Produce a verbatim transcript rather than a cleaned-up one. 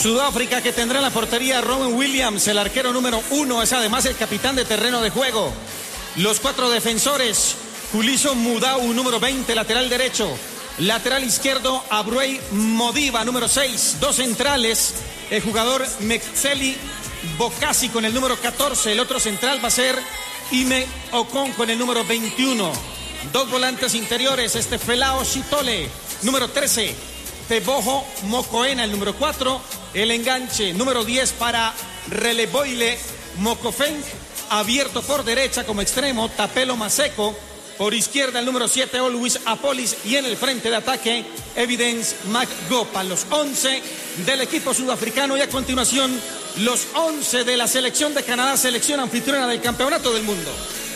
Sudáfrica, que tendrá en la portería a Robin Williams, el arquero número uno, es además el capitán de terreno de juego. Los cuatro defensores: Kuliso Mudau, número veinte, lateral derecho. Lateral izquierdo, Abruey Modiba, número seis. Dos centrales, el jugador Mexeli Bocasi con el número catorce. El otro central va a ser Ime Ocon con el número veintiuno. Dos volantes interiores, este Felao Chitole, número trece. Teboho Mokoena, el número cuatro. El enganche, número diez, para Releboile Mokofeng, abierto por derecha como extremo, Tapelo Maseko. Por izquierda, el número siete, Always Apolis. Y en el frente de ataque, Evidence McGopa. Los once del equipo sudafricano. Y a continuación, los once de la selección de Canadá, selección anfitriona del Campeonato del Mundo.